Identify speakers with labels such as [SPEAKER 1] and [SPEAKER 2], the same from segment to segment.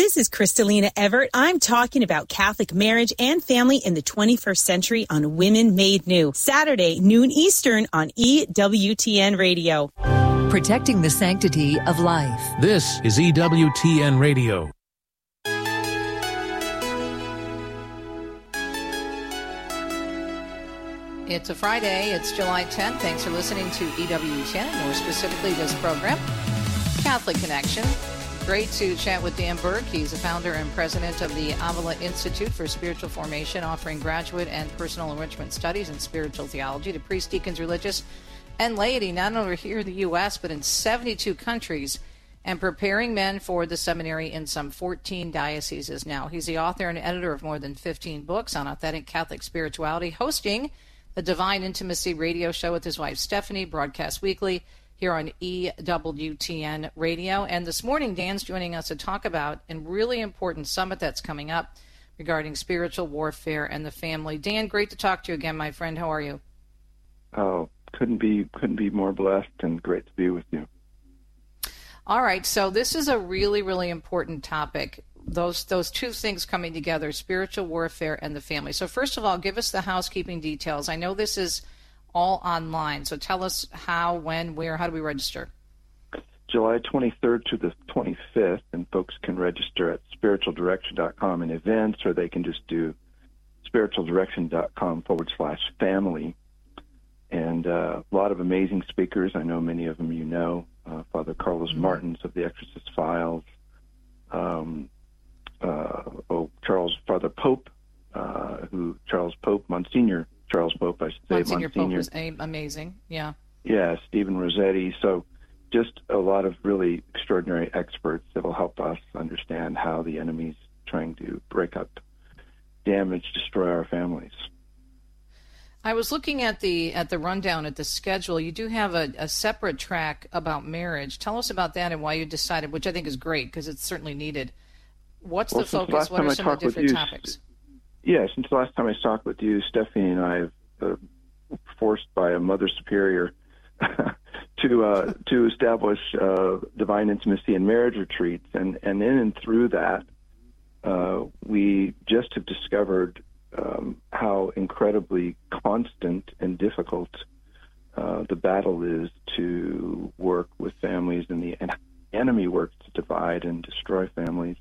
[SPEAKER 1] This is Kristalina Everett. I'm talking about Catholic marriage and family in the 21st century on Women Made New. Saturday, noon Eastern on EWTN Radio.
[SPEAKER 2] Protecting the sanctity of life.
[SPEAKER 3] This is EWTN Radio.
[SPEAKER 4] It's a Friday. It's July 10th. Thanks for listening to EWTN, more specifically this program, Catholic Connection. Great to chat with Dan Burke. He's the founder and president of the Avila Institute for Spiritual Formation, offering graduate and personal enrichment studies in spiritual theology to priests, deacons, religious, and laity, not only here in the U.S., but in 72 countries, and preparing men for the seminary in some 14 dioceses now. He's the author and editor of more than 15 books on authentic Catholic spirituality, hosting the Divine Intimacy radio show with his wife, Stephanie, broadcast weekly here on EWTN Radio. And this morning, Dan's joining us to talk about a really important summit that's coming up regarding spiritual warfare and the family. Dan, great to talk to you again, my friend. How are you?
[SPEAKER 5] Oh, couldn't be more blessed, and great to be with you.
[SPEAKER 4] All right, so this is a really, really important topic. Those two things coming together, spiritual warfare and the family. So first of all, give us the housekeeping details. I know this is all online, so tell us how, when, where, how do we register?
[SPEAKER 5] July 23rd to the 25th, and folks can register at spiritualdirection.com in events, or they can just do spiritualdirection.com/family. And a lot of amazing speakers. I know many of them you know. Father Carlos Martins of the Exorcist Files. Father Pope, Monsignor Charles Pope, I should say.
[SPEAKER 4] Monsignor Pope was amazing, yeah.
[SPEAKER 5] Yeah, Stephen Rossetti. So just a lot of really extraordinary experts that will help us understand how the enemy's trying to break up, damage, destroy our families.
[SPEAKER 4] I was looking at the rundown at the schedule. You do have a separate track about marriage. Tell us about that and why you decided, which I think is great because it's certainly needed. What's the focus? What are some of the different topics?
[SPEAKER 5] Yeah, since the last time I talked with you, Stephanie and I have forced by a Mother Superior to establish divine intimacy and marriage retreats, and in and through that, we just have discovered how incredibly constant and difficult the battle is to work with families, and the enemy works to divide and destroy families.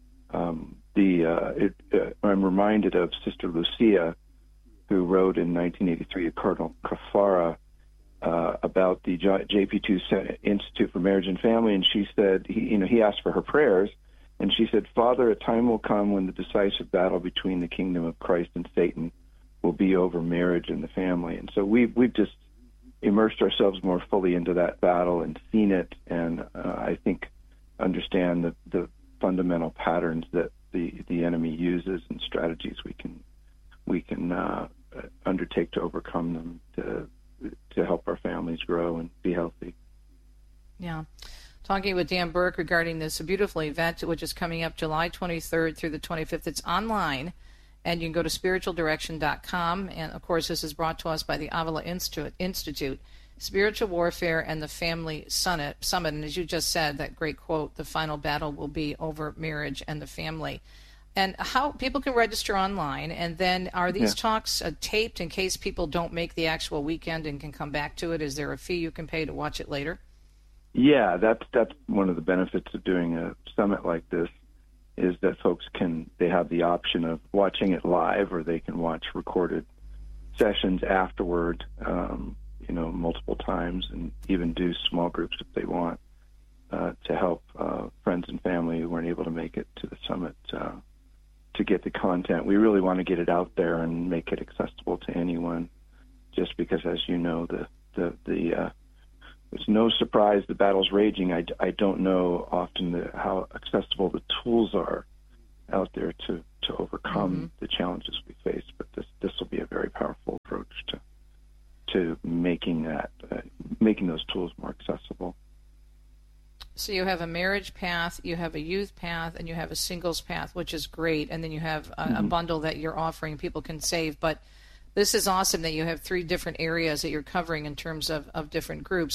[SPEAKER 5] I'm reminded of Sister Lucia, who wrote in 1983 to Cardinal Caffarra about the JP2 Institute for Marriage and Family, and she said, he asked for her prayers, and she said, "Father, a time will come when the decisive battle between the kingdom of Christ and Satan will be over marriage and the family." And so we've just immersed ourselves more fully into that battle and seen it, and I think understand the fundamental patterns that the enemy uses and strategies we can undertake to overcome them to help our families grow and be healthy.
[SPEAKER 4] Yeah. Talking with Dan Burke regarding this beautiful event, which is coming up July 23rd through the 25th. It's online, and you can go to spiritualdirection.com. And, of course, this is brought to us by the Avila Institute, Spiritual Warfare and the Family Summit. And as you just said, that great quote, the final battle will be over marriage and the family. And how people can register online, and then are these talks taped in case people don't make the actual weekend and can come back to it? Is there a fee you can pay to watch it later?
[SPEAKER 5] Yeah, that's one of the benefits of doing a summit like this, is that folks they have the option of watching it live, or they can watch recorded sessions afterward, multiple times, and even do small groups if they want, to help friends and family who weren't able to make it to the summit to get the content. We really want to get it out there and make it accessible to anyone, just because, as you know, it's no surprise the battle's raging. I don't know often how accessible the tools are out there to overcome the challenges we face, but this will be a very powerful approach to making those tools more accessible.
[SPEAKER 4] So you have a marriage path, you have a youth path, and you have a singles path, which is great, and then you have a bundle that you're offering people can save. But this is awesome that you have 3 different areas that you're covering in terms of different groups.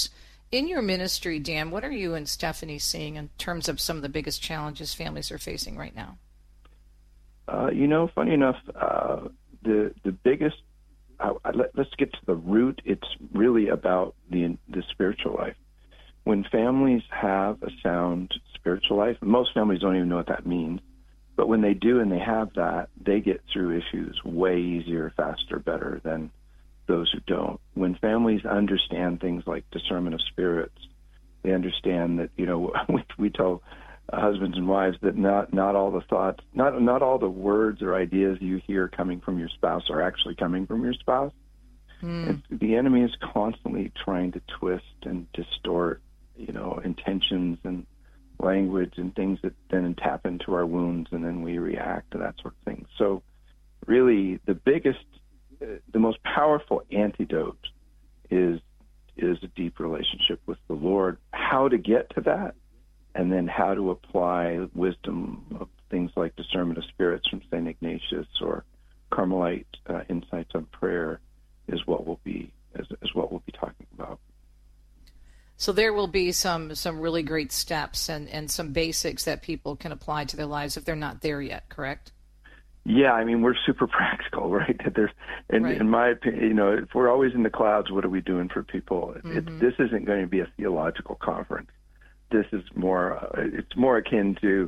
[SPEAKER 4] In your ministry, Dan, what are you and Stephanie seeing in terms of some of the biggest challenges families are facing right now?
[SPEAKER 5] Funny enough, the biggest, let's get to the root. It's really about the spiritual life. When families have a sound spiritual life, most families don't even know what that means, but when they do and they have that, they get through issues way easier, faster, better than those who don't. When families understand things like discernment of spirits, they understand that, we tell husbands and wives that not all the thoughts, not all the words or ideas you hear coming from your spouse are actually coming from your spouse. And the enemy is constantly trying to twist and distort, intentions and language and things that then tap into our wounds, and then we react to that sort of thing. So really the most powerful antidote is a deep relationship with the Lord. How to get to that, and then how to apply wisdom of things like discernment of spirits from St. Ignatius or Carmelite insights on prayer is what we'll be talking about.
[SPEAKER 4] So there will be some really great steps and some basics that people can apply to their lives if they're not there yet, correct?
[SPEAKER 5] Yeah, I mean, we're super practical, right? In my opinion, if we're always in the clouds, what are we doing for people? This isn't going to be a theological conference. This is it's more akin to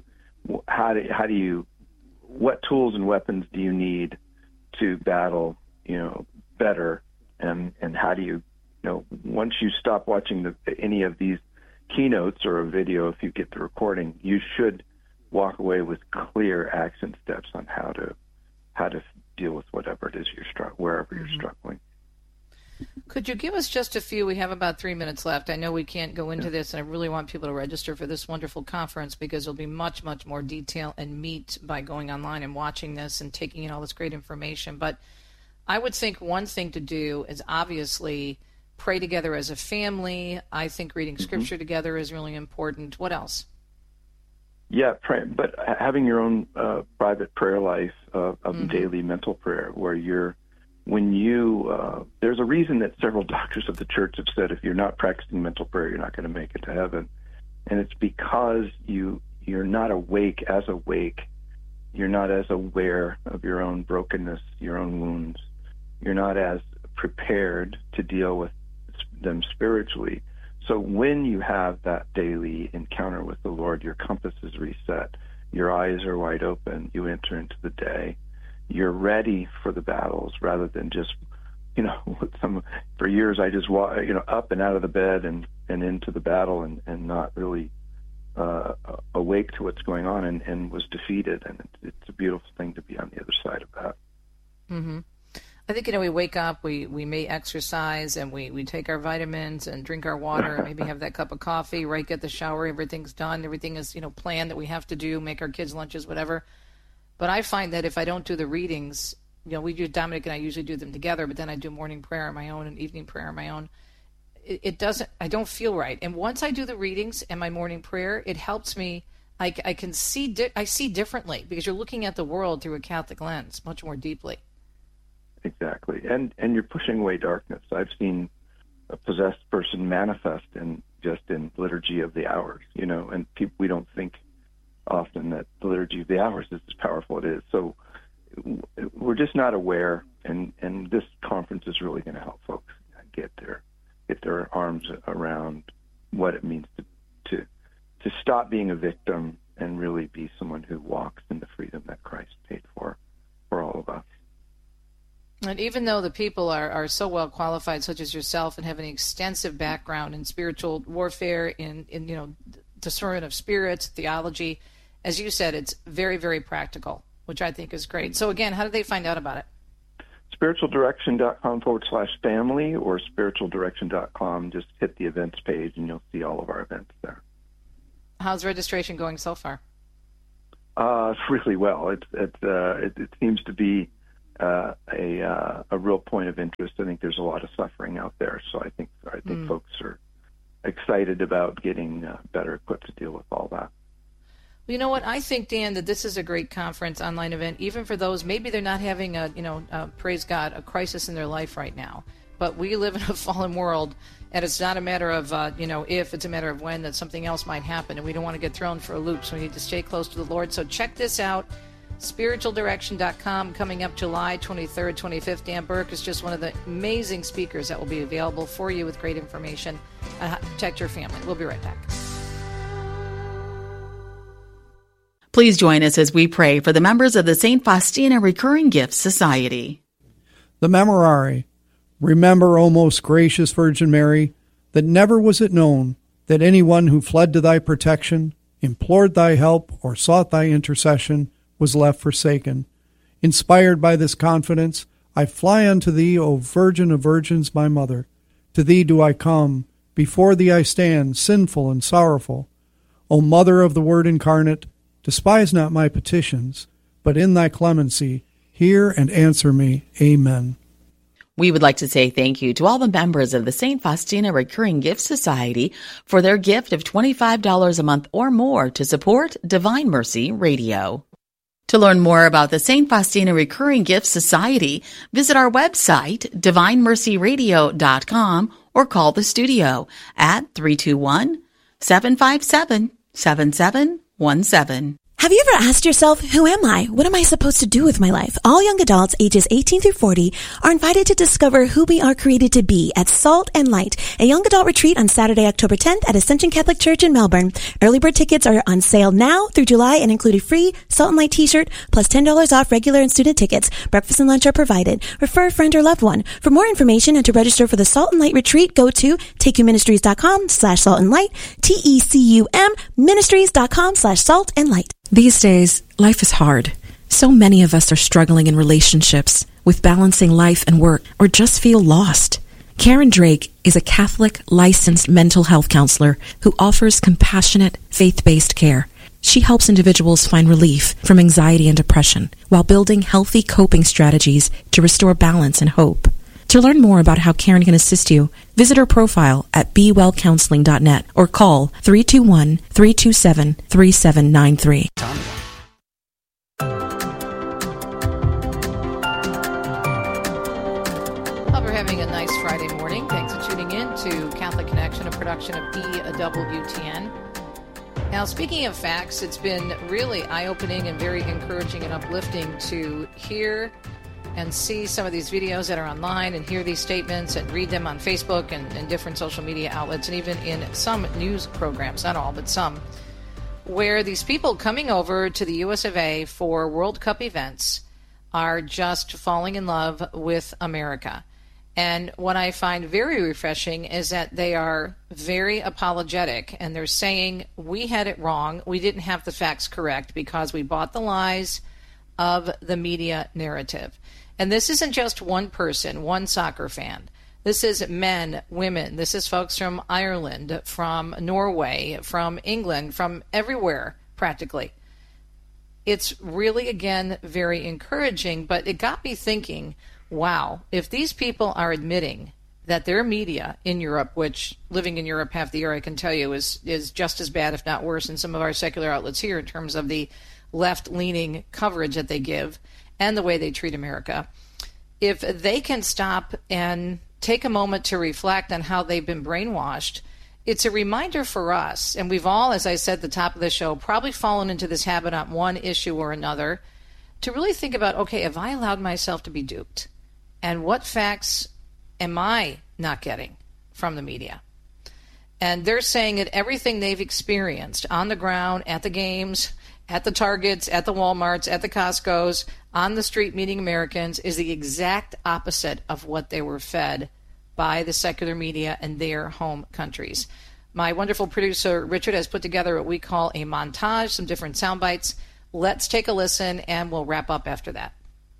[SPEAKER 5] what tools and weapons do you need to battle, better, and how do you, once you stop watching any of these keynotes or a video, if you get the recording, you should walk away with clear action steps on how to deal with whatever it is wherever you're struggling.
[SPEAKER 4] Could you give us just a few? We have about 3 minutes left. I know we can't go into this, and I really want people to register for this wonderful conference because there'll be much, much more detail and meat by going online and watching this and taking in all this great information. But I would think one thing to do is obviously pray together as a family. I think reading Scripture together is really important. What else?
[SPEAKER 5] Yeah, pray, but having your own private prayer life of daily mental prayer, where there's a reason that several doctors of the church have said if you're not practicing mental prayer, you're not going to make it to heaven, and it's because you're not awake. You're not as aware of your own brokenness, your own wounds. You're not as prepared to deal with them spiritually. So when you have that daily encounter with the Lord, your compass is reset. Your eyes are wide open. You enter into the day. You're ready for the battles rather than just, for years I just walk, up and out of the bed and into the battle and not really awake to what's going on and was defeated. And it's a beautiful thing to be on the other side of that.
[SPEAKER 4] Mm-hmm. I think, we wake up, we may exercise, and we take our vitamins and drink our water and maybe have that cup of coffee, right, get the shower, everything's done, everything is, planned that we have to do, make our kids' lunches, whatever. But I find that if I don't do the readings, Dominic and I usually do them together, but then I do morning prayer on my own and evening prayer on my own. I don't feel right. And once I do the readings and my morning prayer, it helps me. I see differently because you're looking at the world through a Catholic lens much more deeply.
[SPEAKER 5] Exactly. And you're pushing away darkness. I've seen a possessed person manifest in Liturgy of the Hours, and we don't think often that the Liturgy of the Hours is as powerful as it is. So we're just not aware, and this conference is really going to help folks get their arms around what it means to stop being a victim and really be someone who walks in the freedom that Christ paid for all of us.
[SPEAKER 4] And even though the people are so well qualified, such as yourself, and have an extensive background in spiritual warfare, in discernment of spirits, theology, as you said, it's very, very practical, which I think is great. So again, how do they find out about it?
[SPEAKER 5] spiritualdirection.com/family or spiritualdirection.com. Just hit the events page and you'll see all of our events there.
[SPEAKER 4] How's registration going so far?
[SPEAKER 5] Really well. It seems to be a real point of interest. I think there's a lot of suffering out there, so I think folks are excited about getting better equipped to deal with all that.
[SPEAKER 4] Well, you know what? I think, Dan, that this is a great conference, online event, even for those maybe they're not having praise God, a crisis in their life right now. but we live in a fallen world, and it's not a matter of, if, it's a matter of when, that something else might happen, and we don't want to get thrown for a loop, so we need to stay close to the Lord. So check this out, spiritualdirection.com, coming up July 23rd, 25th. Dan Burke is just one of the amazing speakers that will be available for you with great information on how to protect your family. We'll be right back.
[SPEAKER 6] Please join us as we pray for the members of the St. Faustina Recurring Gifts Society.
[SPEAKER 7] The Memorare. Remember, O most gracious Virgin Mary, that never was it known that anyone who fled to thy protection, implored thy help, or sought thy intercession was left forsaken. Inspired by this confidence, I fly unto thee, O Virgin of Virgins, my Mother. To thee do I come, before thee I stand, sinful and sorrowful. O Mother of the Word incarnate, despise not my petitions, but in thy clemency hear and answer me. Amen.
[SPEAKER 6] We would like to say thank you to all the members of the St. Faustina Recurring Gift Society for their gift of $25 a month or more to support Divine Mercy Radio. To learn more about the St. Faustina Recurring Gift Society, visit our website, divinemercyradio.com, or call the studio at 321-757-7717.
[SPEAKER 8] Have you ever asked yourself, who am I? What am I supposed to do with my life? All young adults ages 18 through 40 are invited to discover who we are created to be at Salt and Light, a young adult retreat on Saturday, October 10th at Ascension Catholic Church in Melbourne. Early bird tickets are on sale now through July and include a free Salt and Light t-shirt plus $10 off regular and student tickets. Breakfast and lunch are provided. Refer a friend or loved one. For more information and to register for the Salt and Light retreat, go to takeyouministries.com/saltandlight, TECUM ministries.com/saltandlight.
[SPEAKER 9] These days, life is hard. So many of us are struggling in relationships, with balancing life and work, or just feel lost. Karen Drake is a Catholic licensed mental health counselor who offers compassionate, faith-based care. She helps individuals find relief from anxiety and depression while building healthy coping strategies to restore balance and hope. To learn more about how Karen can assist you, visit her profile at bewellcounseling.net or call 321-327-3793.
[SPEAKER 4] Hope you're having a nice Friday morning. Thanks for tuning in to Catholic Connection, a production of EWTN. Now, speaking of facts, it's been really eye-opening and very encouraging and uplifting to hear and see some of these videos that are online and hear these statements and read them on Facebook and different social media outlets and even in some news programs, not all, but some, where these people coming over to the US of A for World Cup events are just falling in love with America. And what I find very refreshing is that they are very apologetic and they're saying, we had it wrong, we didn't have the facts correct because we bought the lies of the media narrative. And this isn't just one person, one soccer fan. This is men, women. This is folks from Ireland, from Norway, from England, from everywhere, practically. It's really, again, very encouraging, but it got me thinking, wow, if these people are admitting that their media in Europe, which living in Europe half the year I can tell you is just as bad, if not worse, than some of our secular outlets here in terms of the left-leaning coverage that they give, and the way they treat America, if they can stop and take a moment to reflect on how they've been brainwashed, it's a reminder for us, and we've all, as I said at the top of the show, probably fallen into this habit on one issue or another, to really think about, okay, have I allowed myself to be duped? And what facts am I not getting from the media? And they're saying that everything they've experienced on the ground, at the games, at the Targets, at the Walmarts, at the Costco's, on the street meeting Americans, is the exact opposite of what they were fed by the secular media in their home countries. My wonderful producer, Richard, has put together what we call a montage, some different sound bites. Let's take a listen, and we'll wrap up after that.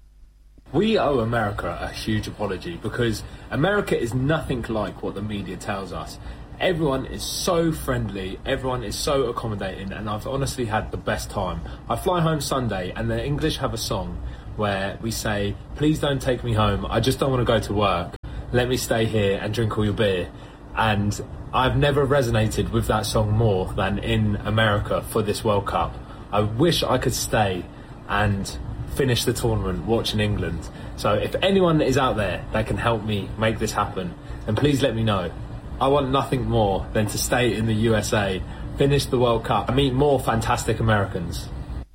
[SPEAKER 10] We owe America a huge apology because America is nothing like what the media tells us. Everyone is so friendly, everyone is so accommodating, and I've honestly had the best time. I fly home Sunday, and the English have a song where we say, please don't take me home, I just don't want to go to work. Let me stay here and drink all your beer. And I've never resonated with that song more than in America for this World Cup. I wish I could stay and finish the tournament watching England. So if anyone is out there that can help me make this happen, then please let me know. I want nothing more than to stay in the USA, finish the World Cup, and meet more fantastic Americans.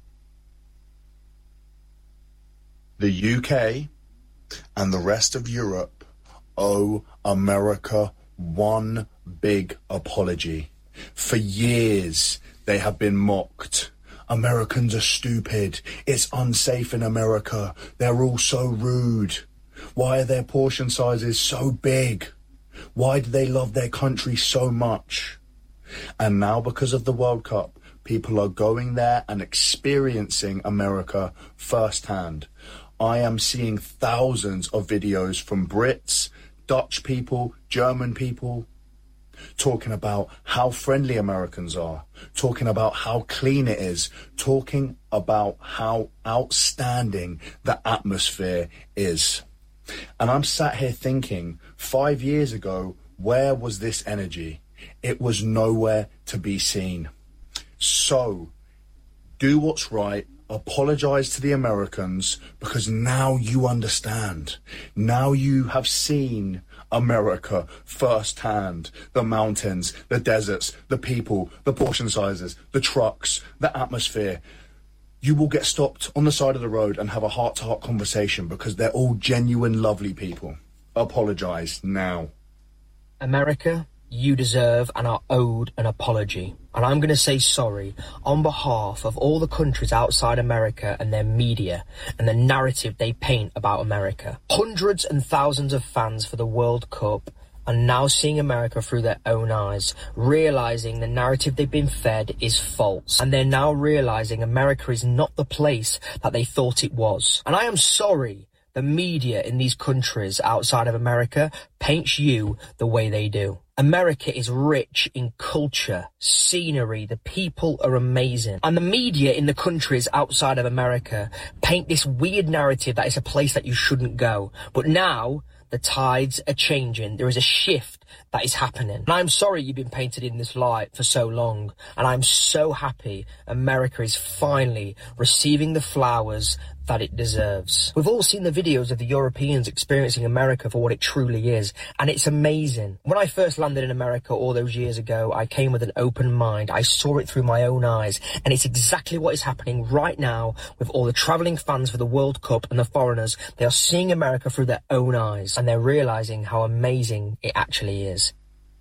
[SPEAKER 11] The UK and the rest of Europe owe America one big apology. For years, they have been mocked. Americans are stupid. It's unsafe in America. They're all so rude. Why are their portion sizes so big? Why do they love their country so much? And now, because of the World Cup, people are going there and experiencing America firsthand. I am seeing thousands of videos from Brits, Dutch people, German people, talking about how friendly Americans are, talking about how clean it is, talking about how outstanding the atmosphere is. And I'm sat here thinking, 5 years ago, where was this energy? It was nowhere to be seen. So, do what's right. Apologize to the Americans, because now you understand. Now you have seen America firsthand. The mountains, the deserts, the people, the portion sizes, the trucks, the atmosphere. You will get stopped on the side of the road and have a heart-to-heart conversation because they're all genuine, lovely people. Apologize now.
[SPEAKER 12] America, you deserve and are owed an apology. And I'm going to say sorry on behalf of all the countries outside America and their media and the narrative they paint about America. Hundreds and thousands of fans for the World Cup are now seeing America through their own eyes, realizing the narrative they've been fed is false. And they're now realizing America is not the place that they thought it was. And I am sorry the media in these countries outside of America paints you the way they do. America is rich in culture, scenery, the people are amazing. And the media in the countries outside of America paint this weird narrative that it's a place that you shouldn't go. But now the tides are changing. There is a shift that is happening. And I'm sorry you've been painted in this light for so long. And I'm so happy America is finally receiving the flowers that it deserves. We've all seen the videos of the Europeans experiencing America for what it truly is, and it's amazing. When I first landed in America all those years ago, I came with an open mind. I saw it through my own eyes, and it's exactly what is happening right now with all the travelling fans for the World Cup and the foreigners. They are seeing America through their own eyes, and they're realising how amazing it actually is.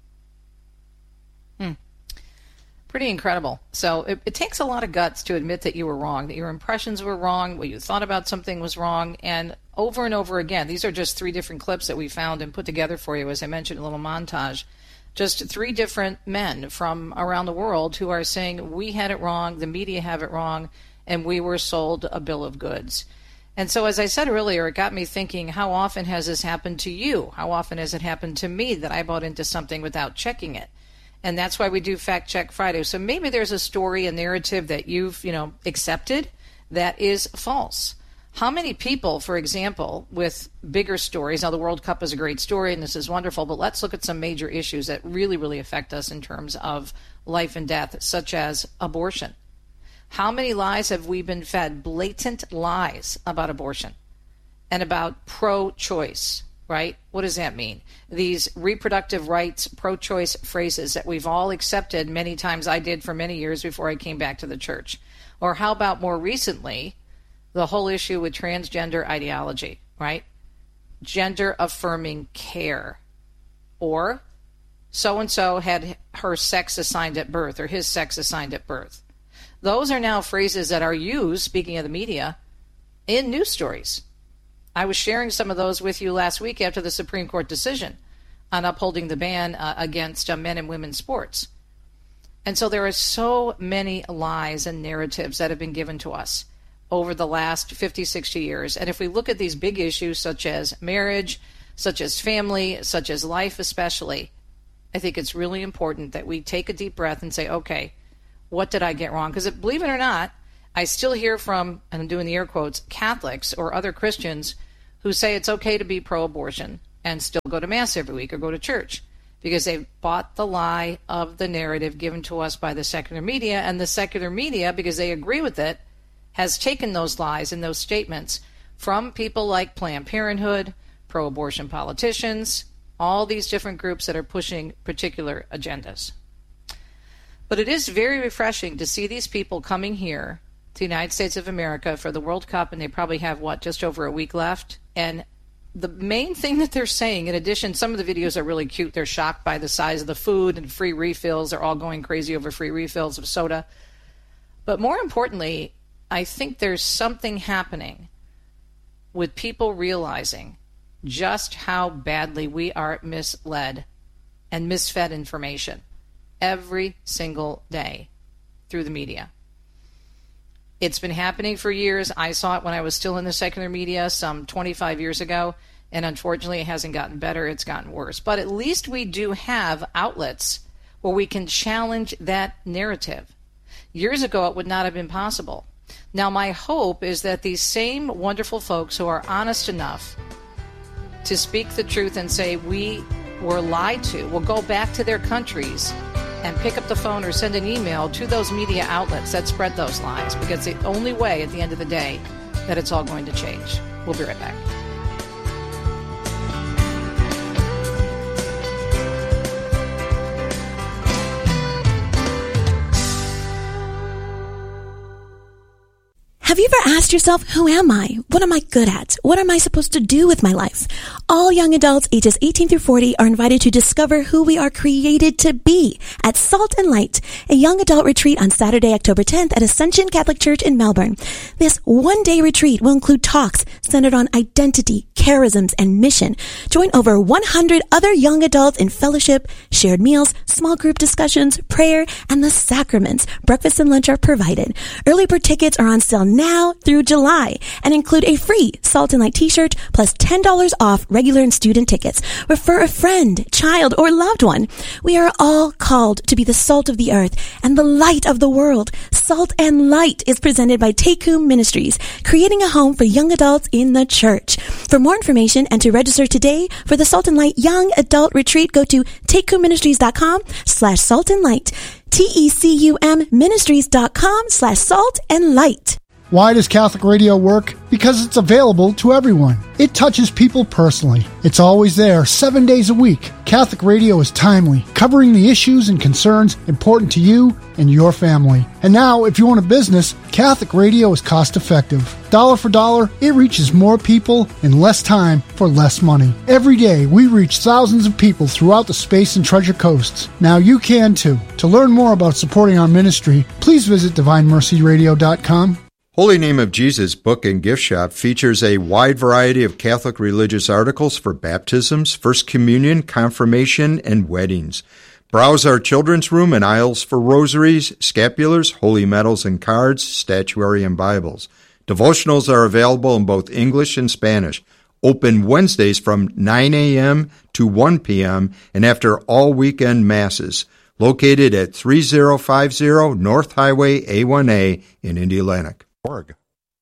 [SPEAKER 4] Pretty incredible. So it takes a lot of guts to admit that you were wrong, that your impressions were wrong, what you thought about something was wrong, and over again. These are just 3 different clips that we found and put together for you, as I mentioned, a little montage. Just 3 different men from around the world who are saying, we had it wrong, the media have it wrong, and we were sold a bill of goods. And so, as I said earlier, it got me thinking, how often has this happened to you? How often has it happened to me that I bought into something without checking it? And that's why we do Fact Check Friday. So maybe there's a story, a narrative that you've, accepted that is false. How many people, for example, with bigger stories, now the World Cup is a great story and this is wonderful, but let's look at some major issues that really, really affect us in terms of life and death, such as abortion. How many lies have we been fed? Blatant lies about abortion and about pro-choice. Right? What does that mean? These reproductive rights, pro-choice phrases that we've all accepted many times. I did for many years before I came back to the church. Or how about more recently, the whole issue with transgender ideology, right? Gender-affirming care. Or so-and-so had her sex assigned at birth or his sex assigned at birth. Those are now phrases that are used, speaking of the media, in news stories. I was sharing some of those with you last week after the Supreme Court decision on upholding the ban against men and women's sports. And so there are so many lies and narratives that have been given to us over the last 50, 60 years. And if we look at these big issues such as marriage, such as family, such as life especially, I think it's really important that we take a deep breath and say, okay, what did I get wrong? Because believe it or not, I still hear from, and I'm doing the air quotes, Catholics or other Christians who say it's okay to be pro-abortion and still go to Mass every week or go to church because they've bought the lie of the narrative given to us by the secular media. And the secular media, because they agree with it, has taken those lies and those statements from people like Planned Parenthood, pro-abortion politicians, all these different groups that are pushing particular agendas. But it is very refreshing to see these people coming here to the United States of America for the World Cup, and they probably have, just over a week left. And the main thing that they're saying, in addition, some of the videos are really cute. They're shocked by the size of the food and free refills. They're all going crazy over free refills of soda. But more importantly, I think there's something happening with people realizing just how badly we are misled and misfed information every single day through the media. It's been happening for years. I saw it when I was still in the secular media some 25 years ago, and unfortunately it hasn't gotten better, it's gotten worse. But at least we do have outlets where we can challenge that narrative. Years ago it would not have been possible. Now my hope is that these same wonderful folks who are honest enough to speak the truth and say we were lied to will go back to their countries and pick up the phone or send an email to those media outlets that spread those lies, because it's the only way at the end of the day that it's all going to change. We'll be right back.
[SPEAKER 8] Have you ever asked yourself, who am I? What am I good at? What am I supposed to do with my life? All young adults ages 18 through 40 are invited to discover who we are created to be at Salt and Light, a young adult retreat on Saturday, October 10th at Ascension Catholic Church in Melbourne. This one-day retreat will include talks centered on identity, charisms, and mission. Join over 100 other young adults in fellowship, shared meals, small group discussions, prayer, and the sacraments. Breakfast and lunch are provided. Early bird tickets are on sale now through July and include a free Salt and Light t-shirt plus $10 off regular and student tickets. Refer a friend, child, or loved one. We are all called to be the salt of the earth and the light of the world. Salt and Light is presented by Tekum Ministries, creating a home for young adults in the church. For more information and to register today for the Salt and Light Young Adult Retreat, go to tekumministries.com/saltandlight. TECUMministries.com/saltandlight.
[SPEAKER 13] Why does Catholic radio work? Because it's available to everyone. It touches people personally. It's always there, 7 days a week. Catholic radio is timely, covering the issues and concerns important to you and your family. And now, if you own a business, Catholic radio is cost-effective. Dollar for dollar, it reaches more people in less time for less money. Every day, we reach thousands of people throughout the Space and Treasure Coasts. Now you can too. To learn more about supporting our ministry, please visit DivineMercyRadio.com.
[SPEAKER 14] Holy Name of Jesus Book and Gift Shop features a wide variety of Catholic religious articles for baptisms, First Communion, confirmation, and weddings. Browse our children's room and aisles for rosaries, scapulars, holy medals and cards, statuary, and Bibles. Devotionals are available in both English and Spanish. Open Wednesdays from 9 a.m. to 1 p.m. and after all weekend masses. Located at 3050 North Highway A1A in Indianapolis.
[SPEAKER 15] Org.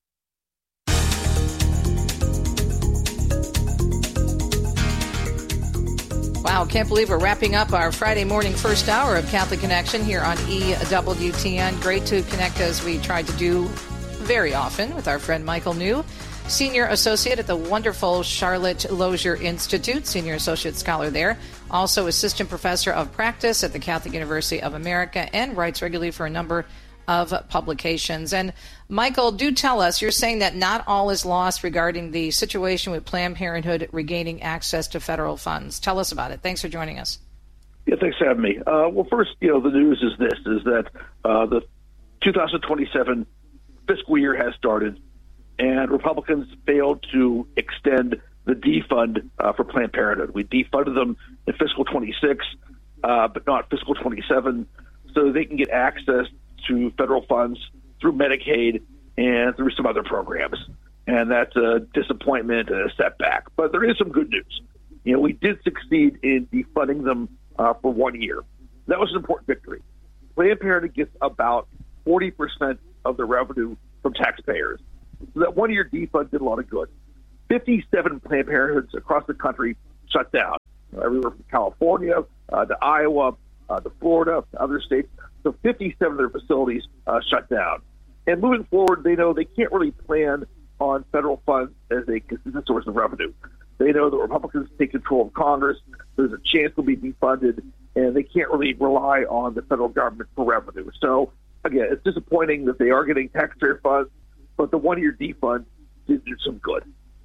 [SPEAKER 4] Wow, can't believe we're wrapping up our Friday morning first hour of Catholic Connection here on EWTN. Great to connect as we try to do very often with our friend Michael New, Senior Associate at the wonderful Charlotte Lozier Institute, Senior Associate Scholar there, also Assistant Professor of Practice at the Catholic University of America, and writes regularly for a number of publications. And Michael, do tell us, you're saying that not all is lost regarding the situation with Planned Parenthood regaining access to federal funds. Tell us about it. Thanks for joining us.
[SPEAKER 16] Yeah, thanks for having me. Well, first, the news is this, is that the 2027 fiscal year has started, and Republicans failed to extend the defund for Planned Parenthood. We defunded them in fiscal 26, but not fiscal 27, so they can get access to federal funds through Medicaid and through some other programs. And that's a disappointment and a setback. But there is some good news. We did succeed in defunding them for 1 year. That was an important victory. Planned Parenthood gets about 40% of the revenue from taxpayers. So that 1 year defund did a lot of good. 57 Planned Parenthoods across the country shut down, everywhere from California to Iowa to Florida to other states. So 57 of their facilities shut down. And moving forward, they know they can't really plan on federal funds as a consistent source of revenue. They know that Republicans take control of Congress. There's a chance they'll be defunded, and they can't really rely on the federal government for revenue. So, again, it's disappointing that they are getting taxpayer funds, but the one-year defund did do some good.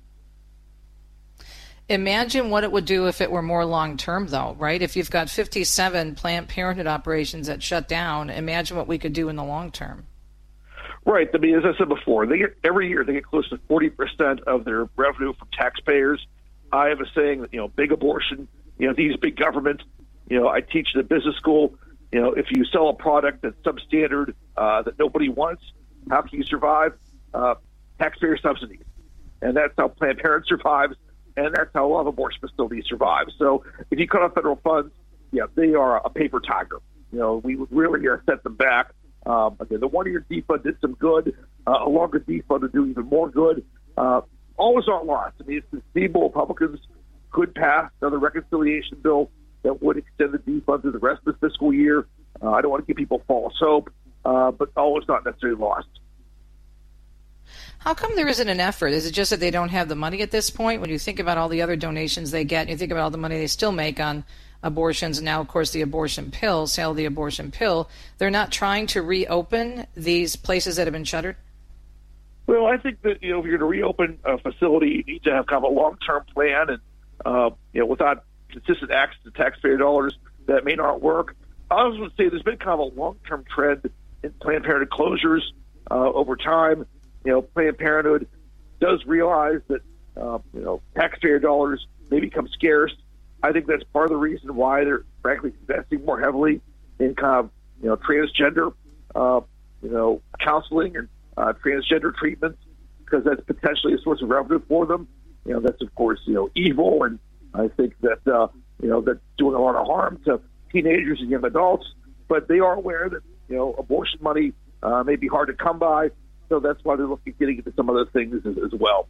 [SPEAKER 4] Imagine what it would do if it were more long-term, though, right? If you've got 57 Planned Parenthood operations that shut down, imagine what we could do in the long term.
[SPEAKER 16] Right. I mean, as I said before, every year they get close to 40% of their revenue from taxpayers. I have a saying that, big abortion, these big government, I teach at a business school, if you sell a product that's substandard, that nobody wants, how can you survive? Taxpayer subsidies. And that's how Planned Parenthood survives, and that's how a lot of abortion facilities survive. So if you cut off federal funds, they are a paper tiger. We would really set them back. Again, the one-year defund did some good. A longer defund would do even more good. All is not lost. I mean, it's conceivable Republicans could pass another reconciliation bill that would extend the defund through the rest of the fiscal year. I don't want to give people false hope, but all is not necessarily lost.
[SPEAKER 4] How come there isn't an effort? Is it just that they don't have the money at this point? When you think about all the other donations they get, and you think about all the money they still make on abortions, and now, of course, the abortion pill, sale of the abortion pill, they're not trying to reopen these places that have been shuttered? Well,
[SPEAKER 16] I think that, if you're going to reopen a facility, you need to have kind of a long-term plan, and, without consistent access to taxpayer dollars, that may not work. I also would say there's been kind of a long-term trend in Planned Parenthood closures over time. Planned Parenthood does realize that, taxpayer dollars may become scarce. I think that's part of the reason why they're, frankly, investing more heavily in kind of, transgender, counseling and transgender treatments, because that's potentially a source of revenue for them. That's, of course, evil, and I think that, that's doing a lot of harm to teenagers and young adults. But they are aware that, abortion money may be hard to come by, so that's why they're looking at getting into some other things as well.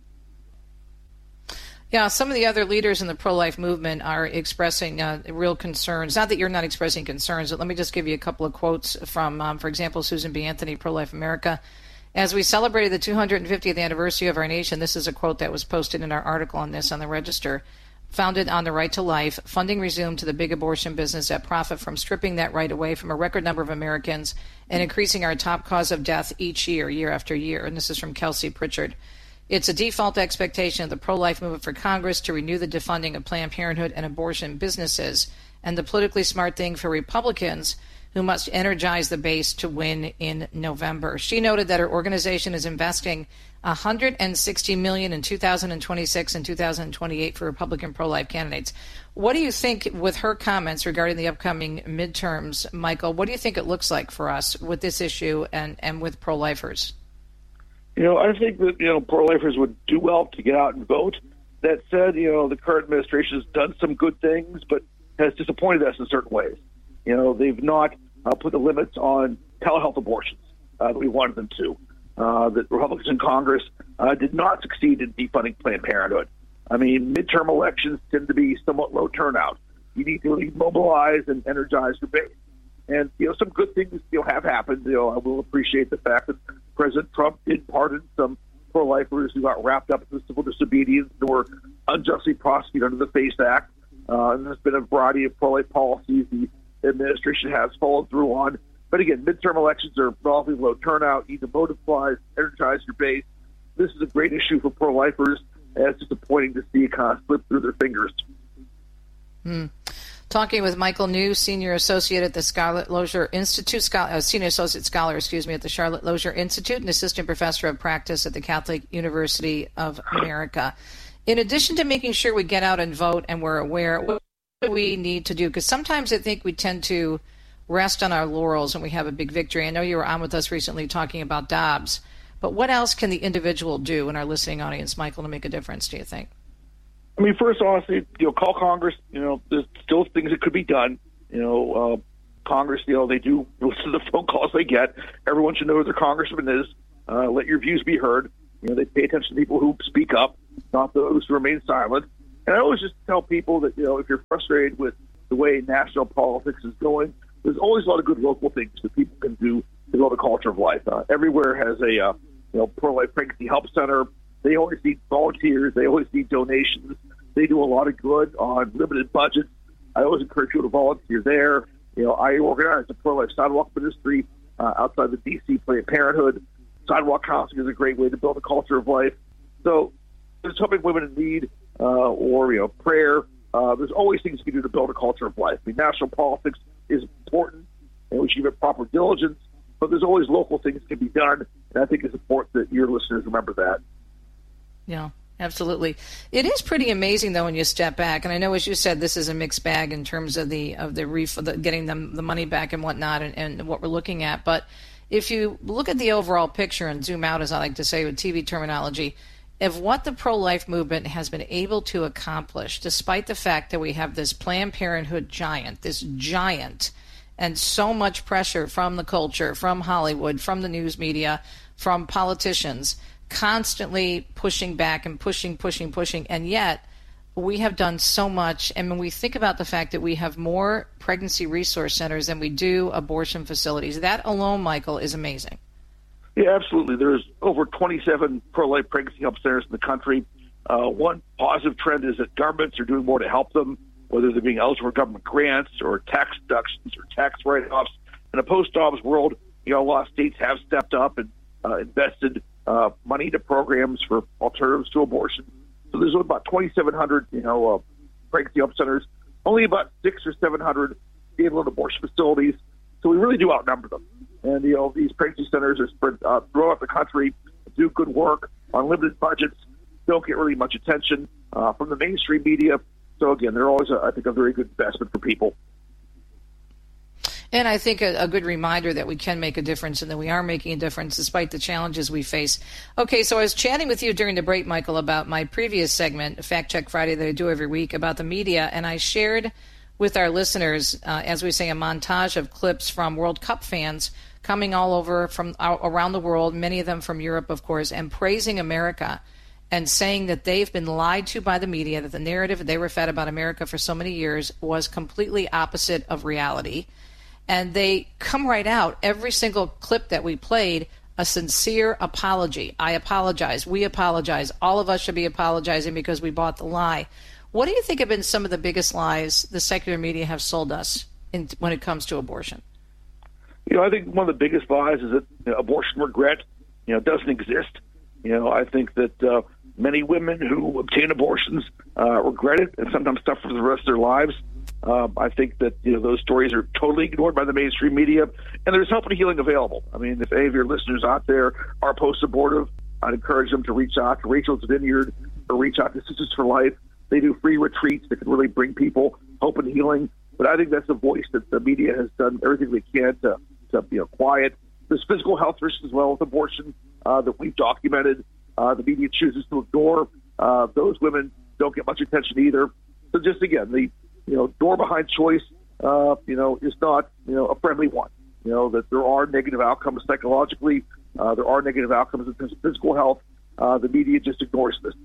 [SPEAKER 4] Yeah, some of the other leaders in the pro-life movement are expressing real concerns. Not that you're not expressing concerns, but let me just give you a couple of quotes from, for example, Susan B. Anthony, Pro-Life America. As we celebrated the 250th anniversary of our nation, this is a quote that was posted in our article on this on the Register. Founded on the right to life, funding resumed to the big abortion business that profit from stripping that right away from a record number of Americans and increasing our top cause of death each year, year after year. And this is from Kelsey Pritchard. It's a default expectation of the pro-life movement for Congress to renew the defunding of Planned Parenthood and abortion businesses, and the politically smart thing for Republicans who must energize the base to win in November. She noted that her organization is investing $160 million in 2026 and 2028 for Republican pro-life candidates. What do you think, with her comments regarding the upcoming midterms, Michael, what do you think it looks like for us with this issue and with pro-lifers?
[SPEAKER 16] I think that, pro-lifers would do well to get out and vote. That said, the current administration has done some good things, but has disappointed us in certain ways. They've not put the limits on telehealth abortions that we wanted them to. The Republicans in Congress did not succeed in defunding Planned Parenthood. I mean, midterm elections tend to be somewhat low turnout. You need to really mobilize and energize your base. And, some good things, have happened. I will appreciate the fact that President Trump did pardon some pro-lifers who got wrapped up in civil disobedience and were unjustly prosecuted under the FACE Act. And there's been a variety of pro-life policies the administration has followed through on. But again, midterm elections are relatively low turnout. You need to mobilize, energize your base. This is a great issue for pro-lifers, and it's disappointing to see it kind of slip through their fingers.
[SPEAKER 4] Talking with Michael New, Senior Associate at the Charlotte Lozier Institute, Senior Associate Scholar, at the Charlotte Lozier Institute, and Assistant Professor of Practice at the Catholic University of America. In addition to making sure we get out and vote and we're aware, what do we need to do? Because sometimes I think we tend to rest on our laurels when we have a big victory. I know you were on with us recently talking about Dobbs, but what else can the individual do in our listening audience, Michael, to make a difference, do you think?
[SPEAKER 16] I mean, first, honestly, call Congress. There's still things that could be done. Congress, they do listen to the phone calls they get. Everyone should know who their congressman is. Let your views be heard. They pay attention to people who speak up, not those who remain silent. And I always just tell people that, if you're frustrated with the way national politics is going, there's always a lot of good local things that people can do to build a culture of life. Everywhere has a pro-life pregnancy help center. They always need volunteers. They always need donations. They do a lot of good on limited budgets. I always encourage you to volunteer there. I organize a pro-life sidewalk ministry outside the D.C. Planned Parenthood. Sidewalk counseling is a great way to build a culture of life. So there's helping women in need or prayer. There's always things you can do to build a culture of life. I mean, national politics is important, and we should give it proper diligence, but there's always local things that can be done, and I think it's important that your listeners remember that.
[SPEAKER 4] Yeah, absolutely. It is pretty amazing, though, when you step back, and I know, as you said, this is a mixed bag in terms of the getting them the money back and whatnot, and what we're looking at. But if you look at the overall picture and zoom out, as I like to say with TV terminology, of what the pro-life movement has been able to accomplish, despite the fact that we have this Planned Parenthood giant, and so much pressure from the culture, from Hollywood, from the news media, from politicians, constantly pushing back and pushing, and yet we have done so much. And when we think about the fact that we have more pregnancy resource centers than we do abortion facilities, that alone, Michael, is amazing.
[SPEAKER 16] Yeah, absolutely. There's over 27 pro-life pregnancy help centers in the country. One positive trend is that governments are doing more to help them, whether they're being eligible for government grants or tax deductions or tax write-offs. In a post-Dobbs world, a lot of states have stepped up and invested money into programs for alternatives to abortion. So there's about 2,700, pregnancy help centers, only about 600 or 700 standalone abortion facilities. So we really do outnumber them. And, these pregnancy centers are spread throughout the country, do good work on limited budgets, don't get really much attention from the mainstream media. So, again, they're always, I think, a very good investment for people.
[SPEAKER 4] And I think a good reminder that we can make a difference and that we are making a difference despite the challenges we face. Okay, so I was chatting with you during the break, Michael, about my previous segment, Fact Check Friday, that I do every week about the media, and I shared with our listeners, as we say, a montage of clips from World Cup fans coming all over from around the world, many of them from Europe, of course, and praising America and saying that they've been lied to by the media, that the narrative they were fed about America for so many years was completely opposite of reality. And they come right out, every single clip that we played, a sincere apology. I apologize. We apologize. All of us should be apologizing because we bought the lie. What do you think have been some of the biggest lies the secular media have sold us when it comes to abortion?
[SPEAKER 16] I think one of the biggest lies is that abortion regret, doesn't exist. I think that many women who obtain abortions regret it and sometimes suffer for the rest of their lives. I think that those stories are totally ignored by the mainstream media, and there's help and healing available. I mean, if any of your listeners out there are post-abortive, I'd encourage them to reach out to Rachel's Vineyard or reach out to Sisters for Life. They do free retreats that can really bring people hope and healing. But I think that's a voice that the media has done everything they can to quiet. There's physical health risks as well with abortion that we've documented. The media chooses to ignore. Those women don't get much attention either. So just again, the door behind choice, is not a friendly one. That there are negative outcomes psychologically. There are negative outcomes in terms of physical health. The media just ignores this.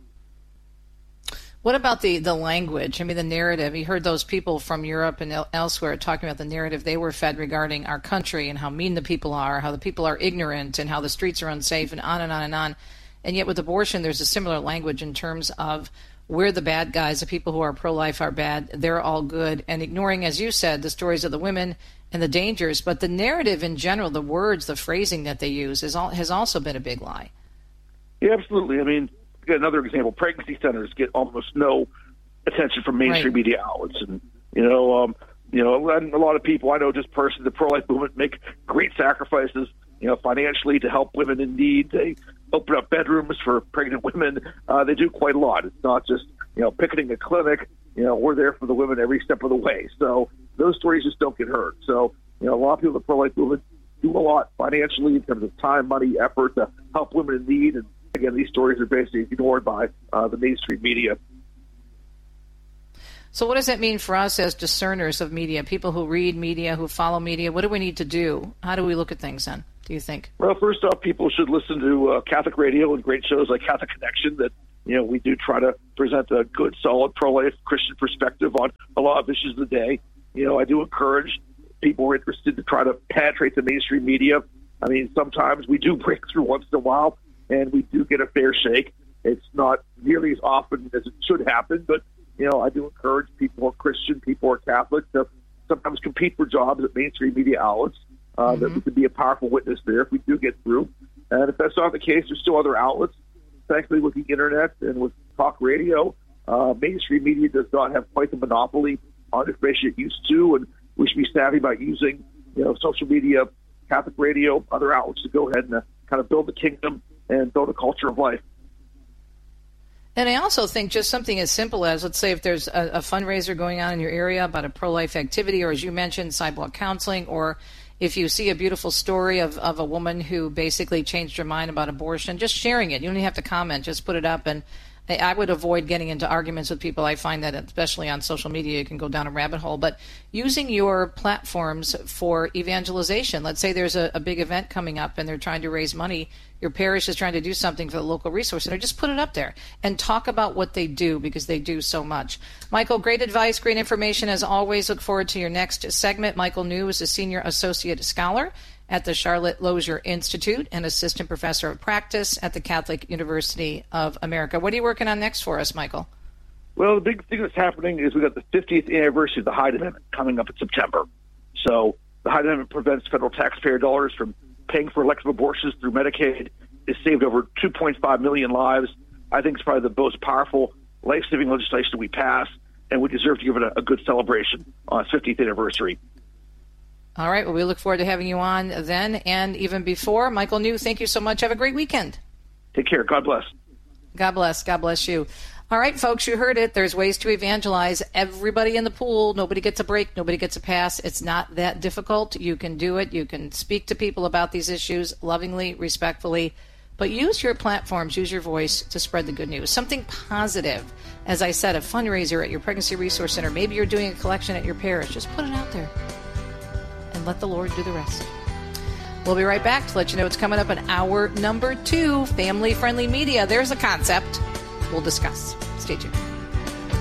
[SPEAKER 4] What about the language? I mean, the narrative. You heard those people from Europe and elsewhere talking about the narrative they were fed regarding our country and how mean the people are, how the people are ignorant, and how the streets are unsafe, and on and on and on. And yet with abortion, there's a similar language in terms of we're the bad guys, the people who are pro-life are bad, they're all good, and ignoring, as you said, the stories of the women and the dangers. But the narrative in general, the words, the phrasing that they use has also been a big lie.
[SPEAKER 16] Yeah, absolutely. I mean, another example, pregnancy centers get almost no attention from mainstream media outlets. And, and a lot of people I know just personally, the pro-life movement make great sacrifices, financially to help women in need. They open up bedrooms for pregnant women. They do quite a lot. It's not just, picketing a clinic. We're there for the women every step of the way. So those stories just don't get heard. So, a lot of people in the pro-life movement do a lot financially in terms of time, money, effort to help women in need. And again, these stories are basically ignored by the mainstream media.
[SPEAKER 4] So what does that mean for us as discerners of media, people who read media, who follow media? What do we need to do? How do we look at things then, do you think?
[SPEAKER 16] Well, first off, people should listen to Catholic radio and great shows like Catholic Connection that, we do try to present a good, solid, pro-life Christian perspective on a lot of issues of the day. I do encourage people are interested to try to penetrate the mainstream media. I mean, sometimes we do break through once in a while, and we do get a fair shake. It's not nearly as often as it should happen, but, I do encourage people who are Christian, people who are Catholic, to sometimes compete for jobs at mainstream media outlets, that we can be a powerful witness there if we do get through. And if that's not the case, there's still other outlets. Thankfully, with the internet and with talk radio, mainstream media does not have quite the monopoly on information it used to, and we should be savvy about using, social media, Catholic radio, other outlets to go ahead and kind of build the kingdom and build a culture of life.
[SPEAKER 4] And I also think just something as simple as, let's say if there's a fundraiser going on in your area about a pro-life activity, or as you mentioned, sidewalk counseling, or if you see a beautiful story of a woman who basically changed her mind about abortion, just sharing it. You don't even have to comment, just put it up. And I would avoid getting into arguments with people. I find that especially on social media, you can go down a rabbit hole. But using your platforms for evangelization, let's say there's a big event coming up and they're trying to raise money. Your parish is trying to do something for the local resource center. Just put it up there and talk about what they do, because they do so much. Michael, great advice, great information as always. Look forward to your next segment. Michael New is a senior associate scholar at the Charlotte Lozier Institute and assistant professor of practice at the Catholic University of America. What are you working on next for us, Michael?
[SPEAKER 16] Well, the big thing that's happening is we've got the 50th anniversary of the Hyde Amendment coming up in September. So the Hyde Amendment prevents federal taxpayer dollars from paying for elective abortions through Medicaid. It's saved over 2.5 million lives. I think it's probably the most powerful life-saving legislation we pass, and we deserve to give it a good celebration on its 50th anniversary.
[SPEAKER 4] All right. Well, we look forward to having you on then and even before. Michael New, thank you so much. Have a great weekend.
[SPEAKER 16] Take care. God bless.
[SPEAKER 4] God bless. God bless you. All right, folks, you heard it. There's ways to evangelize. Everybody in the pool. Nobody gets a break. Nobody gets a pass. It's not that difficult. You can do it. You can speak to people about these issues lovingly, respectfully. But use your platforms, use your voice to spread the good news. Something positive. As I said, a fundraiser at your pregnancy resource center. Maybe you're doing a collection at your parish. Just put it out there. And let the Lord do the rest. We'll be right back to let you know what's coming up in hour number 2, family-friendly media. There's a concept we'll discuss. Stay tuned.